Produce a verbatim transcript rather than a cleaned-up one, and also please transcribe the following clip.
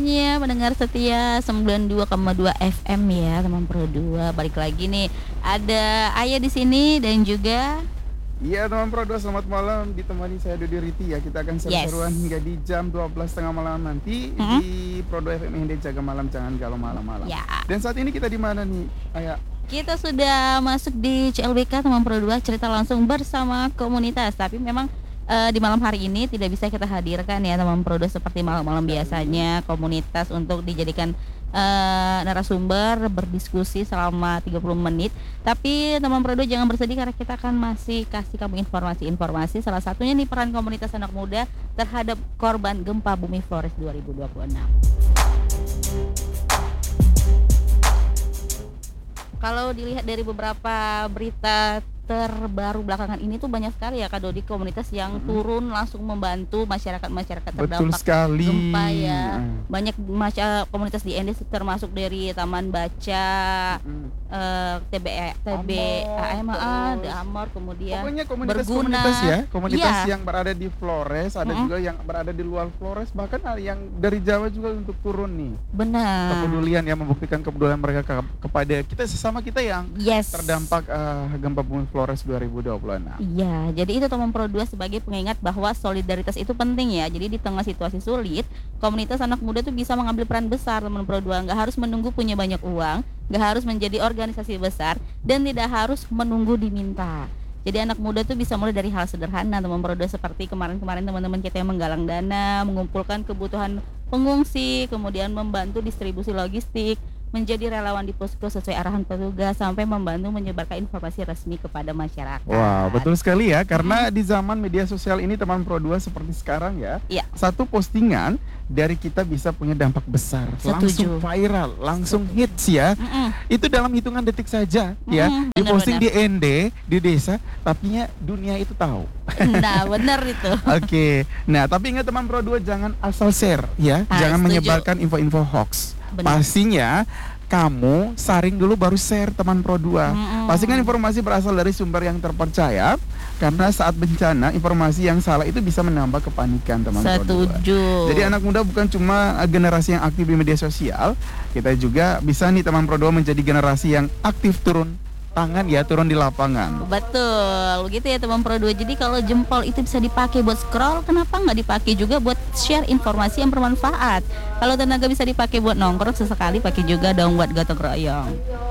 Iya, pendengar setia sembilan puluh dua koma dua F M ya, teman Pro dua. Balik lagi nih. Ada Ayah di sini dan juga Iya teman Pro dua, selamat malam. Ditemani saya Dodi Riti ya. Kita akan yes. seru-seruan hingga di jam dua belas tengah malam nanti hmm? di Pro dua F M Hende Jaga Malam, jangan galau malam-malam. Ya. Dan saat ini kita di mana nih, Ayah? Kita sudah masuk di C L B K teman Pro dua, cerita langsung bersama komunitas. Tapi memang uh, di malam hari ini tidak bisa kita hadirkan ya teman Pro dua seperti malam-malam biasanya, komunitas untuk dijadikan uh, narasumber berdiskusi selama tiga puluh menit. Tapi teman Pro dua jangan bersedih karena kita akan masih kasih kamu informasi-informasi, salah satunya nih peran komunitas anak muda terhadap korban gempa bumi Flores dua ribu dua puluh enam. Kalau dilihat dari beberapa berita terbaru belakangan ini tuh banyak sekali ya Kak Dodi, komunitas yang hmm. turun langsung membantu masyarakat-masyarakat terdampak Betul sekali. gempa ya. Banyak masyarakat komunitas di Ende termasuk dari Taman Baca, hmm. uh, T B T B A M A, The Amor, kemudian pokoknya komunitas-komunitas Berguna. ya, komunitas ya. yang berada di Flores, ada hmm. juga yang berada di luar Flores, bahkan ada yang dari Jawa juga untuk turun nih. Benar. Kepedulian ya, membuktikan kepedulian mereka ke, kepada kita sesama kita yang yes. terdampak uh, gempa bumi Flores dua ribu dua puluh enam. Iya, jadi itu teman Pro dua sebagai pengingat bahwa solidaritas itu penting ya. Jadi di tengah situasi sulit, komunitas anak muda tuh bisa mengambil peran besar teman Pro dua. Nggak harus menunggu punya banyak uang, nggak harus menjadi organisasi besar, dan tidak harus menunggu diminta. Jadi anak muda tuh bisa mulai dari hal sederhana teman Pro dua, seperti kemarin-kemarin teman-teman kita yang menggalang dana, mengumpulkan kebutuhan pengungsi, kemudian membantu distribusi logistik, menjadi relawan di posko sesuai arahan petugas, sampai membantu menyebarkan informasi resmi kepada masyarakat. Wah, wow, betul sekali ya, karena hmm. di zaman media sosial ini teman Pro dua seperti sekarang ya, ya, satu postingan dari kita bisa punya dampak besar. Setuju. Langsung viral, langsung Setuju. hits ya. Mm-mm. Itu dalam hitungan detik saja Mm-mm. ya. Diposting di N D, di desa, tapi dunia itu tahu. Nah, benar itu. Oke. Okay. Nah, tapi ingat teman Pro dua, jangan asal share ya. Ah, jangan setuju. menyebarkan info-info hoax. Benar. Pastinya kamu saring dulu baru share teman Pro dua. Mm-hmm. Pastikan informasi berasal dari sumber yang terpercaya, karena saat bencana informasi yang salah itu bisa menambah kepanikan teman Pro dua. Setuju. Jadi anak muda bukan cuma generasi yang aktif di media sosial, kita juga bisa nih teman Pro dua menjadi generasi yang aktif turun tangan ya, turun di lapangan. Betul, begitu ya teman Pro dua. Jadi kalau jempol itu bisa dipakai buat scroll, kenapa nggak dipakai juga buat share informasi yang bermanfaat? Kalau tenaga bisa dipakai buat nongkrong, sesekali pakai juga dong buat gotong royong.